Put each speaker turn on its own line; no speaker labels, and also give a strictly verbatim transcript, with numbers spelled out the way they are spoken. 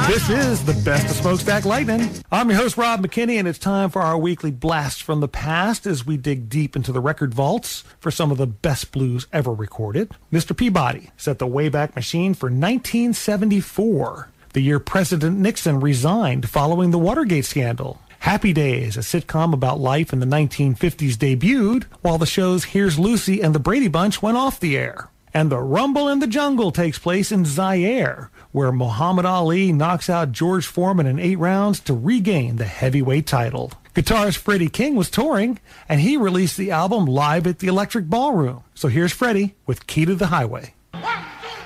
This is the best of Smokestack Lightning. I'm your host, Rob McKinney, and it's time for our weekly blast from the past as we dig deep into the record vaults for some of the best blues ever recorded. Mister Peabody set the Wayback Machine for nineteen seventy-four, the year President Nixon resigned following the Watergate scandal. Happy Days, a sitcom about life in the nineteen fifties, debuted, while the shows Here's Lucy and The Brady Bunch went off the air. And the Rumble in the Jungle takes place in Zaire, where Muhammad Ali knocks out George Foreman in eight rounds to regain the heavyweight title. Guitarist Freddie King was touring, and he released the album live at the Electric Ballroom. So here's Freddie with Key to the Highway.